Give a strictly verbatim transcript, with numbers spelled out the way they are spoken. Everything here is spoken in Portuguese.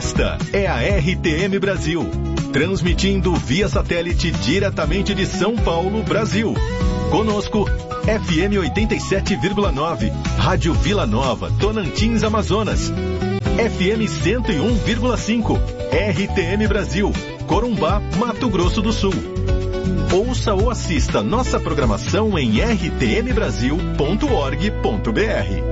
Esta é a R T M Brasil, transmitindo via satélite diretamente de São Paulo, Brasil. Conosco, F M oitenta e sete vírgula nove, Rádio Vila Nova, Tonantins, Amazonas. F M cento e um vírgula cinco, R T M Brasil, Corumbá, Mato Grosso do Sul. Ouça ou assista nossa programação em r t m brasil ponto org ponto b r.